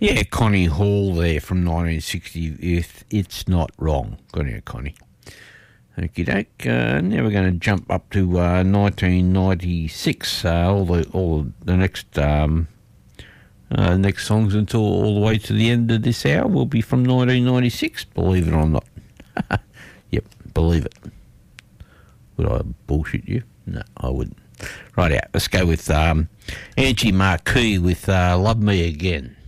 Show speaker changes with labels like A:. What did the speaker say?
A: Yeah, Connie Hall there from 1960. It's not wrong. Good on you, Connie. Okie doke. Now we're going to jump up to 1996. All the next songs until all the way to the end of this hour will be from 1996. Believe it or not. Yep, believe it. Would I bullshit you? No, I wouldn't. Right out. Let's go with Angie Marquis with "Love Me Again."